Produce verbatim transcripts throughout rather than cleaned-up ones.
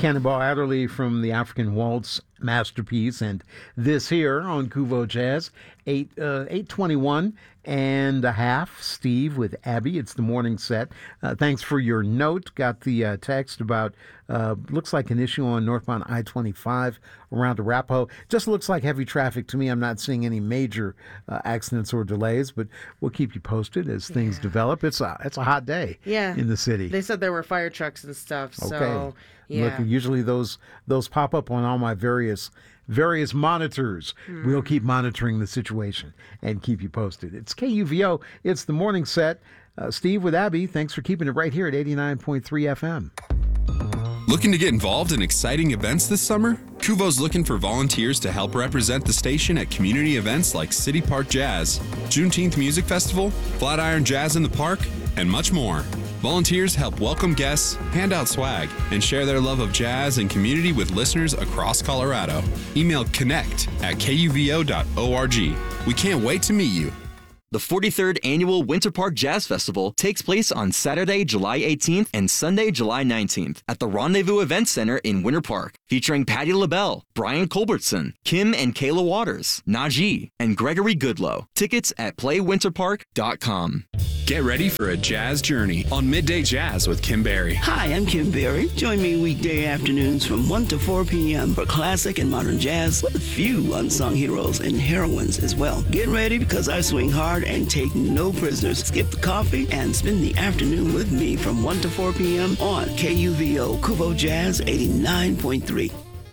Cannonball Adderley from the African Waltz masterpiece, and this here on Kuvo Jazz, eight uh, eight twenty one and a half. Steve with Abby. It's the morning set. Uh, thanks for your note. Got the uh, text about uh, looks like an issue on northbound I twenty-five around Arapahoe. Just looks like heavy traffic to me. I'm not seeing any major uh, accidents or delays, but we'll keep you posted as things Yeah. develop. It's a it's a hot day. Yeah. In the city. They said there were fire trucks and stuff. So Okay. yeah. Look, usually those those pop up on all my various various monitors. Hmm. We'll keep monitoring the situation and keep you posted. It's K U V O. It's the morning set. Uh, Steve with Abby. Thanks for keeping it right here at eighty-nine point three F M. Looking to get involved in exciting events this summer? Kuvo's looking for volunteers to help represent the station at community events like City Park Jazz, Juneteenth Music Festival, Flatiron Jazz in the Park, and much more. Volunteers help welcome guests, hand out swag, and share their love of jazz and community with listeners across Colorado. Email connect at K U V O dot org. We can't wait to meet you. The forty-third Annual Winter Park Jazz Festival takes place on Saturday, July eighteenth and Sunday, July nineteenth at the Rendezvous Event Center in Winter Park, featuring Patti LaBelle, Brian Culbertson, Kim and Kayla Waters, Najee, and Gregory Goodlow. Tickets at play winter park dot com. Get ready for a jazz journey on Midday Jazz with Kim Berry. Hi, I'm Kim Berry. Join me weekday afternoons from one to four p.m. for classic and modern jazz with a few unsung heroes and heroines as well. Get ready because I swing hard and take no prisoners. Skip the coffee and spend the afternoon with me from one to four p.m. on K U V O Kuvo Jazz eighty-nine point three.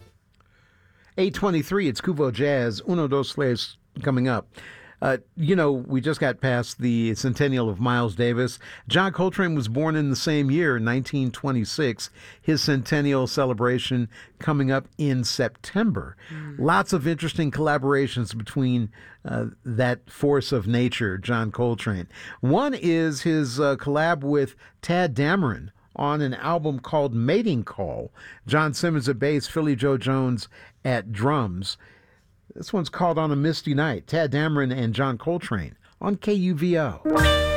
eight twenty-three, it's Kuvo Jazz. Uno, dos, tres coming up. Uh, you know, we just got past the centennial of Miles Davis. John Coltrane was born in the same year, nineteen twenty-six. His centennial celebration coming up in September. Mm. Lots of interesting collaborations between uh, that force of nature, John Coltrane. One is his uh, collab with Tadd Dameron on an album called Mating Call. John Simmons at bass, Philly Joe Jones at drums. This one's called On a Misty Night. Tadd Dameron and John Coltrane on K U V O.